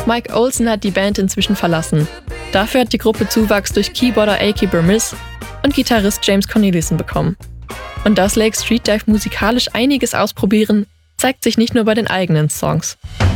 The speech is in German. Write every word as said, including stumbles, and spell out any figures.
Mike Olson hat die Band inzwischen verlassen. Dafür hat die Gruppe Zuwachs durch Keyboarder A K Burmese und Gitarrist James Cornelissen bekommen. Und dass Lake Street Dive musikalisch einiges ausprobieren, zeigt sich nicht nur bei den eigenen Songs.